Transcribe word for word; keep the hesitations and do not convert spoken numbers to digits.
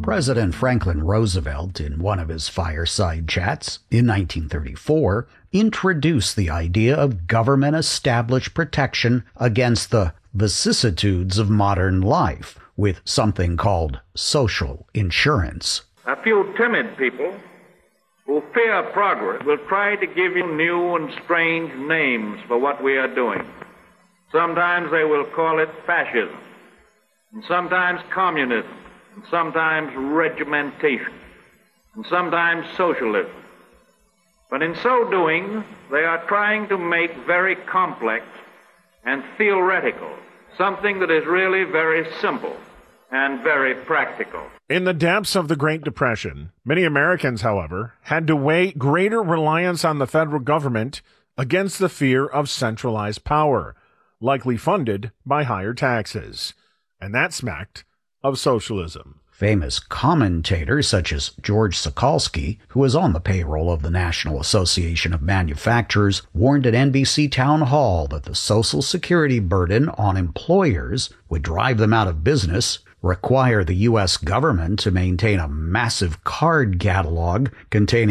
President Franklin Roosevelt, in one of his fireside chats in nineteen thirty-four, introduced the idea of government-established protection against the vicissitudes of modern life with something called social insurance. A few timid people who fear progress will try to give you new and strange names for what we are doing. Sometimes they will call it fascism, and sometimes communism, and sometimes regimentation, and sometimes socialism. But in so doing, they are trying to make very complex and theoretical something that is really very simple and very practical. In the depths of the Great Depression, many Americans, however, had to weigh greater reliance on the federal government against the fear of centralized power, likely funded by higher taxes. And that smacked of socialism. Famous commentators such as George Sokolsky, who was on the payroll of the National Association of Manufacturers, warned at N B C Town Hall that the Social Security burden on employers would drive them out of business, require the U S government to maintain a massive card catalog containing